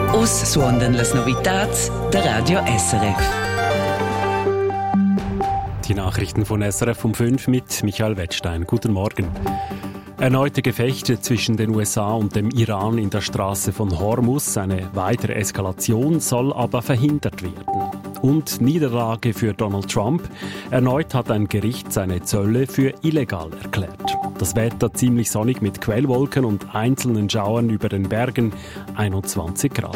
Us suondan las novitats der Radio SRF. Die Nachrichten von SRF um 5 mit Michael Wettstein. Guten Morgen. Erneute Gefechte zwischen den USA und dem Iran in der Straße von Hormuz. Eine weitere Eskalation soll aber verhindert werden. Und Niederlage für Donald Trump. Erneut hat ein Gericht seine Zölle für illegal erklärt. Das Wetter ziemlich sonnig mit Quellwolken und einzelnen Schauern über den Bergen, 21 Grad.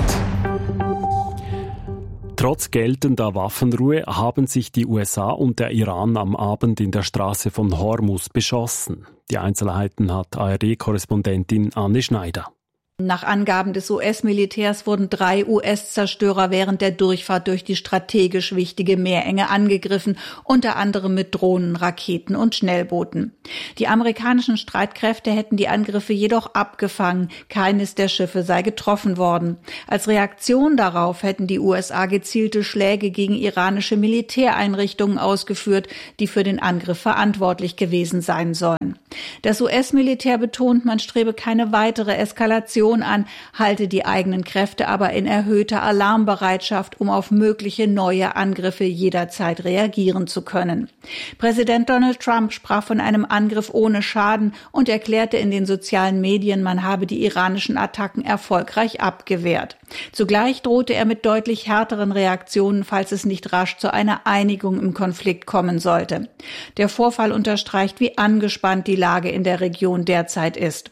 Trotz geltender Waffenruhe haben sich die USA und der Iran am Abend in der Straße von Hormuz beschossen. Die Einzelheiten hat ARD-Korrespondentin Anne Schneider. Nach Angaben des US-Militärs wurden 3 US-Zerstörer während der Durchfahrt durch die strategisch wichtige Meerenge angegriffen, unter anderem mit Drohnen, Raketen und Schnellbooten. Die amerikanischen Streitkräfte hätten die Angriffe jedoch abgefangen. Keines der Schiffe sei getroffen worden. Als Reaktion darauf hätten die USA gezielte Schläge gegen iranische Militäreinrichtungen ausgeführt, die für den Angriff verantwortlich gewesen sein sollen. Das US-Militär betont, man strebe keine weitere Eskalation an, halte die eigenen Kräfte aber in erhöhter Alarmbereitschaft, um auf mögliche neue Angriffe jederzeit reagieren zu können. Präsident Donald Trump sprach von einem Angriff ohne Schaden und erklärte in den sozialen Medien, man habe die iranischen Attacken erfolgreich abgewehrt. Zugleich drohte er mit deutlich härteren Reaktionen, falls es nicht rasch zu einer Einigung im Konflikt kommen sollte. Der Vorfall unterstreicht, wie angespannt die Lage in der Region derzeit ist.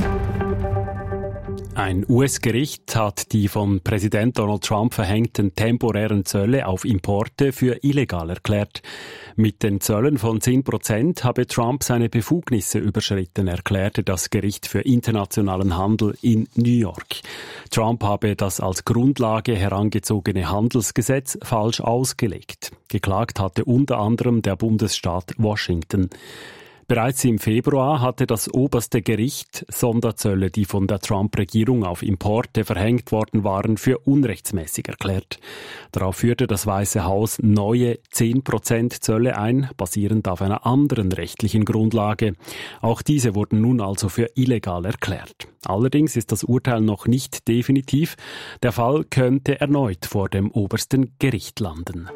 Ein US-Gericht hat die von Präsident Donald Trump verhängten temporären Zölle auf Importe für illegal erklärt. Mit den Zöllen von 10% habe Trump seine Befugnisse überschritten, erklärte das Gericht für internationalen Handel in New York. Trump habe das als Grundlage herangezogene Handelsgesetz falsch ausgelegt. Geklagt hatte unter anderem der Bundesstaat Washington. Bereits im Februar hatte das oberste Gericht Sonderzölle, die von der Trump-Regierung auf Importe verhängt worden waren, für unrechtsmäßig erklärt. Darauf führte das Weiße Haus neue 10% Zölle ein, basierend auf einer anderen rechtlichen Grundlage. Auch diese wurden nun also für illegal erklärt. Allerdings ist das Urteil noch nicht definitiv. Der Fall könnte erneut vor dem obersten Gericht landen.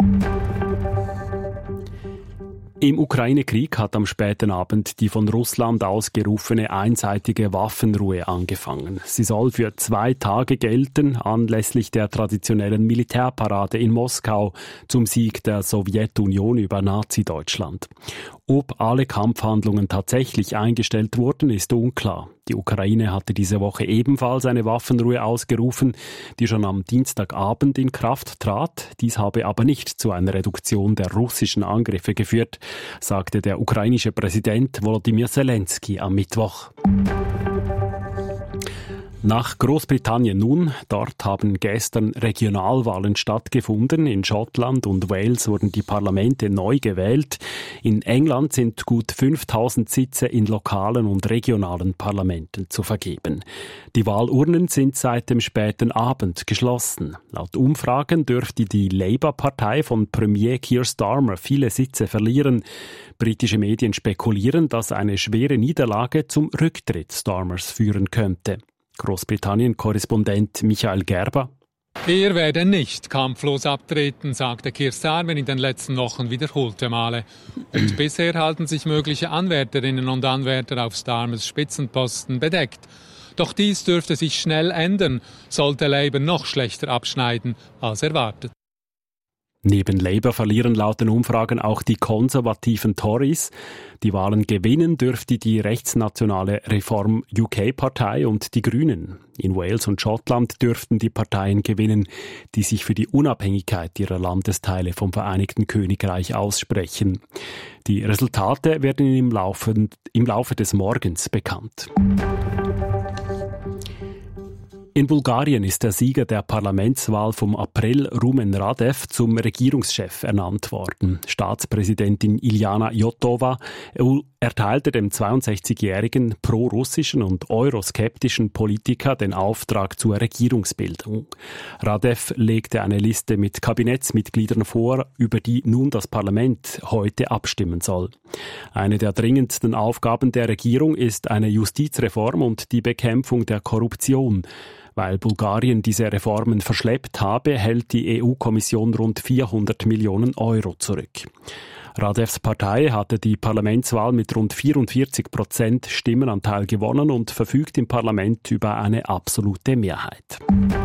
Im Ukraine-Krieg hat am späten Abend die von Russland ausgerufene einseitige Waffenruhe angefangen. Sie soll für 2 Tage gelten, anlässlich der traditionellen Militärparade in Moskau zum Sieg der Sowjetunion über Nazi-Deutschland. Ob alle Kampfhandlungen tatsächlich eingestellt wurden, ist unklar. Die Ukraine hatte diese Woche ebenfalls eine Waffenruhe ausgerufen, die schon am Dienstagabend in Kraft trat. Dies habe aber nicht zu einer Reduktion der russischen Angriffe geführt, sagte der ukrainische Präsident Volodymyr Zelensky am Mittwoch. Nach Großbritannien nun. Dort haben gestern Regionalwahlen stattgefunden. In Schottland und Wales wurden die Parlamente neu gewählt. In England sind gut 5000 Sitze in lokalen und regionalen Parlamenten zu vergeben. Die Wahlurnen sind seit dem späten Abend geschlossen. Laut Umfragen dürfte die Labour-Partei von Premier Keir Starmer viele Sitze verlieren. Britische Medien spekulieren, dass eine schwere Niederlage zum Rücktritt Starmers führen könnte. Großbritannien-Korrespondent Michael Gerber. Wir werden nicht kampflos abtreten, sagte Keir Starmer in den letzten Wochen wiederholte Male. Und bisher halten sich mögliche Anwärterinnen und Anwärter auf Starmers Spitzenposten bedeckt. Doch dies dürfte sich schnell ändern, sollte Labour noch schlechter abschneiden als erwartet. Neben Labour verlieren laut den Umfragen auch die konservativen Tories. Die Wahlen gewinnen dürfte die rechtsnationale Reform-UK-Partei und die Grünen. In Wales und Schottland dürften die Parteien gewinnen, die sich für die Unabhängigkeit ihrer Landesteile vom Vereinigten Königreich aussprechen. Die Resultate werden im Laufe des Morgens bekannt. In Bulgarien ist der Sieger der Parlamentswahl vom April, Rumen Radev, zum Regierungschef ernannt worden. Staatspräsidentin Iljana Jotova erteilte dem 62-jährigen pro-russischen und euroskeptischen Politiker den Auftrag zur Regierungsbildung. Radev legte eine Liste mit Kabinettsmitgliedern vor, über die nun das Parlament heute abstimmen soll. Eine der dringendsten Aufgaben der Regierung ist eine Justizreform und die Bekämpfung der Korruption. Weil Bulgarien diese Reformen verschleppt habe, hält die EU-Kommission rund 400 Millionen Euro zurück. Radevs Partei hatte die Parlamentswahl mit rund 44% Stimmenanteil gewonnen und verfügt im Parlament über eine absolute Mehrheit.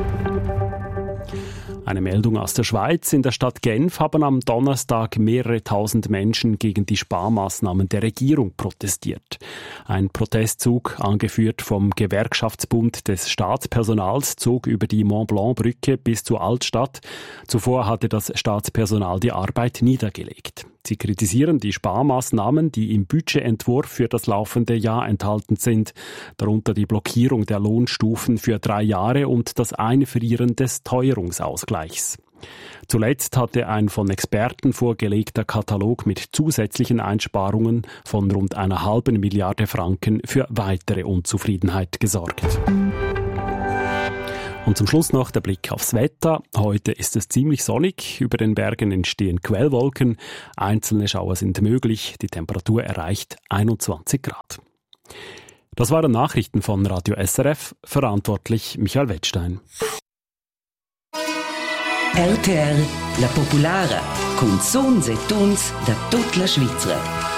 Eine Meldung aus der Schweiz. In der Stadt Genf haben am Donnerstag mehrere tausend Menschen gegen die Sparmaßnahmen der Regierung protestiert. Ein Protestzug, angeführt vom Gewerkschaftsbund des Staatspersonals, zog über die Mont-Blanc-Brücke bis zur Altstadt. Zuvor hatte das Staatspersonal die Arbeit niedergelegt. Sie kritisieren die Sparmaßnahmen, die im Budgetentwurf für das laufende Jahr enthalten sind, darunter die Blockierung der Lohnstufen für 3 Jahre und das Einfrieren des Teuerungsausgleichs. Zuletzt hatte ein von Experten vorgelegter Katalog mit zusätzlichen Einsparungen von rund 1,5 Milliarde Franken für weitere Unzufriedenheit gesorgt. Und zum Schluss noch der Blick aufs Wetter. Heute ist es ziemlich sonnig. Über den Bergen entstehen Quellwolken. Einzelne Schauer sind möglich. Die Temperatur erreicht 21 Grad. Das waren Nachrichten von Radio SRF. Verantwortlich Michael Wettstein. RTR La Popolare, con sons e tons da tutta la Svizzera.